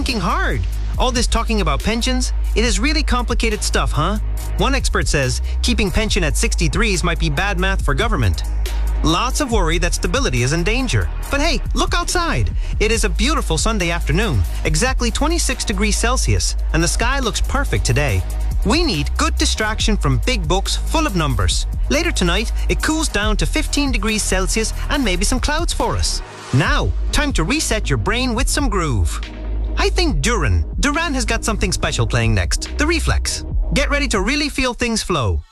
thinking hard. All this talking about pensions, it is really complicated stuff, huh? One expert says keeping pension at 63s might be bad math for government. Lots of worry that stability is in danger. But hey, look outside. It is a beautiful Sunday afternoon, exactly 26 degrees Celsius, and the sky looks perfect today. We need good distraction from big books full of numbers. Later tonight, it cools down to 15 degrees Celsius and maybe some clouds for us. Now, time to reset your brain with some groove. I think Duran has got something special playing next, the Reflex. Get ready to really feel things flow.